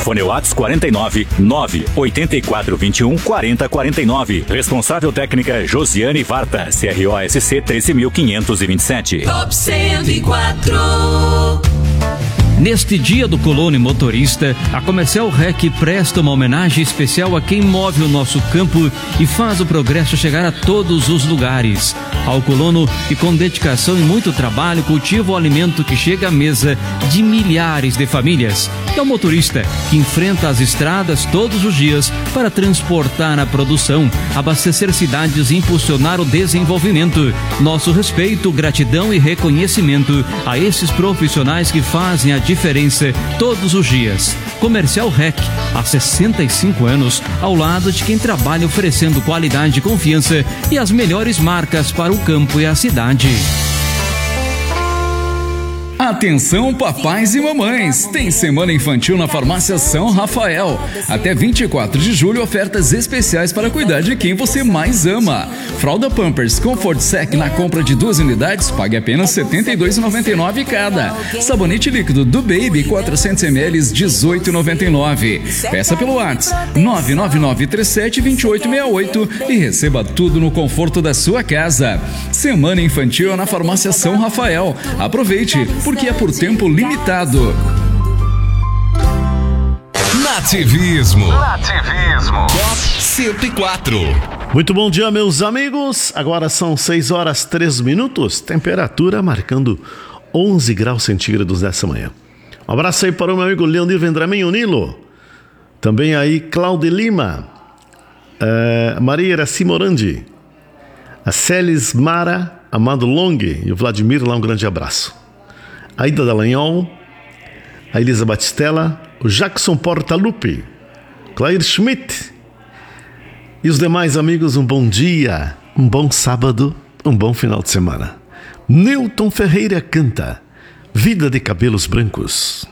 Fone WhatsApp 49 984 21 40 49. Responsável técnica Josiane Varta, CROSC 13527. Top 104. Neste dia do colono e motorista, a Comercial REC presta uma homenagem especial a quem move o nosso campo e faz o progresso chegar a todos os lugares. Ao colono que com dedicação e muito trabalho cultiva o alimento que chega à mesa de milhares de famílias. E ao motorista que enfrenta as estradas todos os dias para transportar a produção, abastecer cidades e impulsionar o desenvolvimento. Nosso respeito, gratidão e reconhecimento a esses profissionais que fazem a diferença todos os dias. Comercial REC, há 65 anos, ao lado de quem trabalha oferecendo qualidade e confiança e as melhores marcas para o campo e a cidade. Atenção papais e mamães, tem Semana Infantil na Farmácia São Rafael. Até 24 de julho, ofertas especiais para cuidar de quem você mais ama. Fralda Pampers Comfort Sec na compra de 2 unidades, pague apenas R$ 72,99 cada. Sabonete líquido do Baby 400 ml, R$ 18,99. Peça pelo WhatsApp 999372868 e receba tudo no conforto da sua casa. Semana Infantil na Farmácia São Rafael. Aproveite, porque é por tempo limitado. Nativismo. Top 104. Muito bom dia, meus amigos. Agora são 6 horas 3 minutos. Temperatura marcando 11 graus centígrados nessa manhã. Um abraço aí para o meu amigo Leonir Vendramin, o Nilo. Também aí Cláudia Lima, Maria Iraci Morandi, a Celis Mara, Amado Long e o Vladimir lá, um grande abraço. A Ida Dallagnol, a Elisa Batistella, o Jackson Portalupe, Claire Schmidt e os demais amigos, um bom dia, um bom sábado, um bom final de semana. Newton Ferreira canta Vida de Cabelos Brancos.